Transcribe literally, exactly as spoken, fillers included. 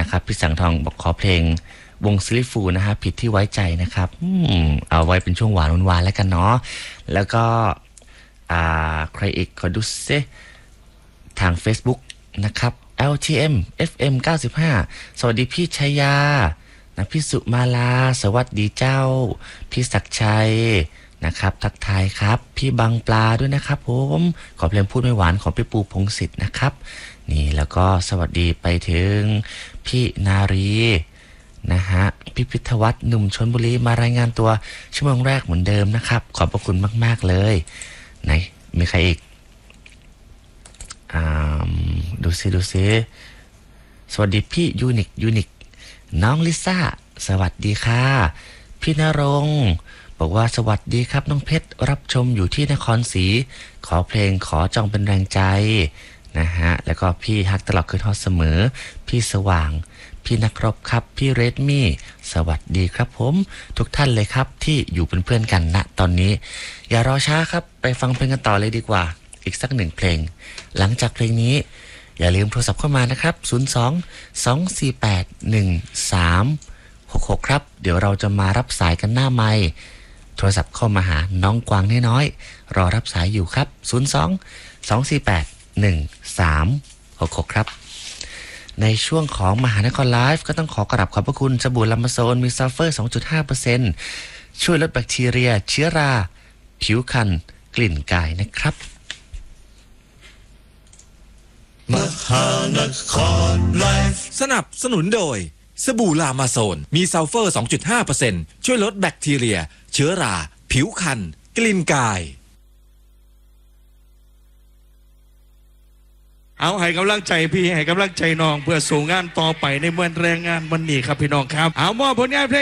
นะครับพี่สังทองบอกขอเพลงวงซิลิฟูนะฮะผิดที่ไว้ใจนะครับอืมเอาไว้เป็นช่วงหวานหวานแล้วกันเนาะแล้วก็อ่าใครอีกขอดูซิทาง Facebook นะครับ แอล ที เอ็ม เอฟ เอ็ม เก้าสิบห้าสวัสดีพี่ชัยยานะพี่สุมาลาสวัสดีเจ้าพี่ศักชัยนะครับทักทายครับพี่บังปลาด้วยนะครับผมขอเพลงพูดไม่หวานของพี่ปูพงศิษฐ์นะครับนี่แล้วก็สวัสดีไปถึงพี่นารีนะฮะพี่พิทวัฒน์หนุ่มชลบุรีมารายงานตัวชั่วโมงแรกเหมือนเดิมนะครับขอบพระคุณมากๆเลยไหนมีใครอีกอ่าดูซิดูซิสวัสดีพี่ยูนิคยูนิคน้องลิซ่าสวัสดีค่ะพี่ณรงค์บอกว่าสวัสดีครับน้องเพชรรับชมอยู่ที่นครศรีขอเพลงขอจองเป็นแรงใจนะฮะแล้วก็พี่ฮักตลอดคืนฮอตเสมอพี่สว่างพี่นักรบครับพี่เรดมี่สวัสดีครับผมทุกท่านเลยครับที่อยู่เป็นเพื่อนกันณตอนนี้อย่ารอช้าครับไปฟังเพลงกันต่อเลยดีกว่าอีกสักหนึ่งเพลงหลังจากเพลงนี้อย่าลืมโทรศัพท์เข้ามานะครับศูนย์ สอง สอง สี่ แปด หนึ่ง สาม หก หกครับเดี๋ยวเราจะมารับสายกันหน้าไมค์โทรศัพท์เข้ามาหาน้องกวางน้อยๆรอรับสายอยู่ครับศูนย์ สอง สอง สี่ แปด หนึ่ง สาม หก หกครับในช่วงของมหานครไลฟ์ก็ต้องขอกราบขอบพระคุณสบู่ลามาโซนมีซัลเฟอร์ สองจุดห้าเปอร์เซ็นต์ ช่วยลดแบคทีเรียเชื้อราผิวคันกลิ่นกายนะครับมหานครไลฟ์สนับสนุนโดยสบู่ลามาโซนมีซัลเฟอร์ สองจุดห้าเปอร์เซ็นต์ ช่วยลดแบคทีเรียเชื้อราผิวคันกลิ่นกายเอาให้กำลังใจพี่ให้กำลังใจน้องเพื่อสู่งานต่อไปในเมื่อแรงงานวันนี้ครับพี่น้องครับเอามอบผลงานเพลง